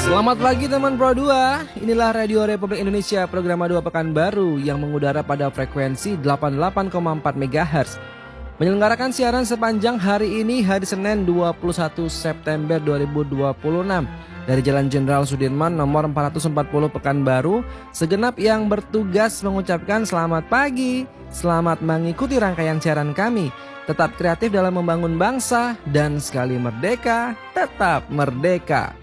Selamat pagi teman Pro 2. Inilah Radio Republik Indonesia program 2 Pekanbaru yang mengudara pada frekuensi 88,4 MHz. Menyelenggarakan siaran sepanjang hari ini, hari Senin 21 September 2026 dari Jalan Jenderal Sudirman nomor 440 Pekanbaru. Segenap yang bertugas mengucapkan selamat pagi, selamat mengikuti rangkaian siaran kami. Tetap kreatif dalam membangun bangsa dan sekali merdeka, tetap merdeka.